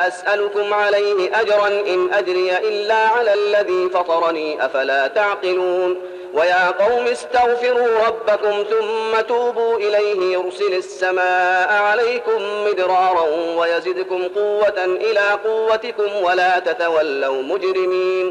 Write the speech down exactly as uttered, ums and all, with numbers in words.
لا أسألكم عليه أجرا إن أجري إلا على الذي فطرني أفلا تعقلون ويا قوم استغفروا ربكم ثم توبوا إليه يرسل السماء عليكم مدرارا ويزدكم قوة إلى قوتكم ولا تتولوا مجرمين